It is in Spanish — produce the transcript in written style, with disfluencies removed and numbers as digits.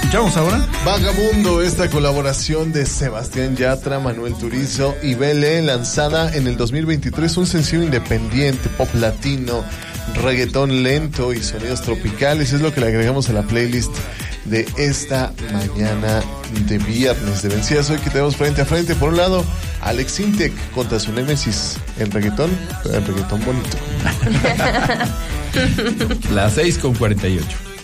escuchamos ahora? Vagabundo, esta colaboración de Sebastián Yatra, Manuel Turizo y Bele, lanzada en el 2023, un sencillo independiente, pop latino, reggaetón lento y sonidos tropicales, es lo que le agregamos a la playlist de esta mañana de viernes de Vencidas. Hoy que tenemos frente a frente, por un lado, Alex Intec contra su némesis, el reggaetón, pero el reggaetón bonito. Las 6:48.